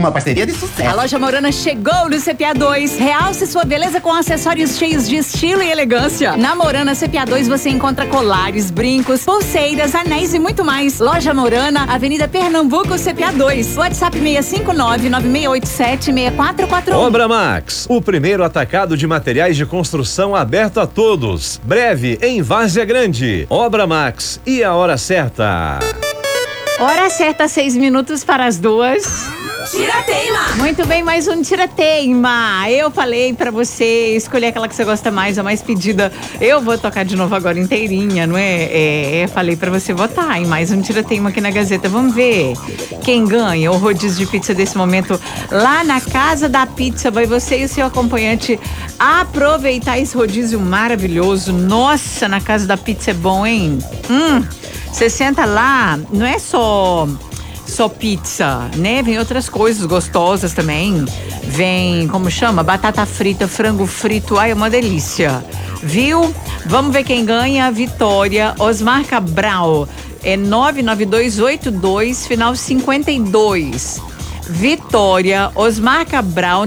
Uma parceria de A sucesso. loja Morana chegou no CPA 2. Realce sua beleza com acessórios cheios de estilo e elegância. Na Morana CPA 2 você encontra colares, brincos, pulseiras, anéis e muito mais. Loja Morana, Avenida Pernambuco, CPA 2. WhatsApp 659-9687-6441. Obra Max, o primeiro atacado de materiais de construção aberto a todos. Breve em Várzea Grande. Obra Max e a hora certa. Hora certa, 6 minutos para as 2. Tira-teima! Muito bem, mais um Tira-teima. Eu falei pra você escolher aquela que você gosta mais, a mais pedida. Eu vou tocar de novo agora inteirinha, não é? Falei pra você votar em mais um Tira-teima aqui na Gazeta. Vamos ver quem ganha o rodízio de pizza desse momento lá na Casa da Pizza. Vai você e o seu acompanhante aproveitar esse rodízio maravilhoso. Nossa, na Casa da Pizza é bom, hein? Você senta lá, não é só pizza, né? Vem outras coisas gostosas também. Vem, como chama? Batata frita, frango frito. Ai, é uma delícia. Viu? Vamos ver quem ganha. Vitória. Osmar Cabral. É 99282, final 52. Vitória, Osmar Cabral,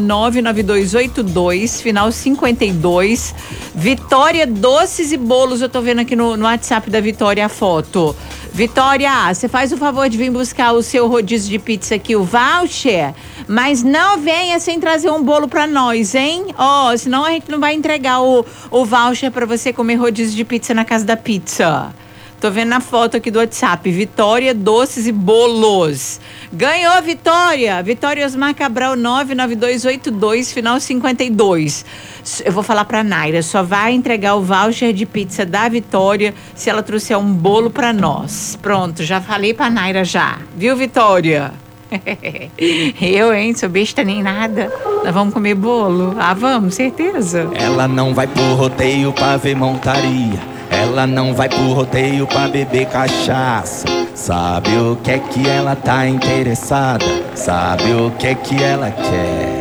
99282, final 52. Vitória Doces e Bolos, eu tô vendo aqui no WhatsApp da Vitória a foto. Vitória, você faz o favor de vir buscar o seu rodízio de pizza aqui, o voucher, mas não venha sem trazer um bolo pra nós, hein? Senão a gente não vai entregar o voucher pra você comer rodízio de pizza na Casa da Pizza. Tô vendo na foto aqui do WhatsApp. Vitória, Doces e Bolos. Ganhou, Vitória. Vitória Osmar Cabral, 99282, final 52. Eu vou falar pra Naira, só vai entregar o voucher de pizza da Vitória se ela trouxer um bolo pra nós. Pronto, já falei pra Naira já. Viu, Vitória? Eu, hein? Sou besta nem nada. Nós vamos comer bolo? Vamos, certeza. Ela não vai pro rodeio pra ver montaria. Ela não vai pro rodeio pra beber cachaça. Sabe o que é que ela tá interessada? Sabe o que é que ela quer?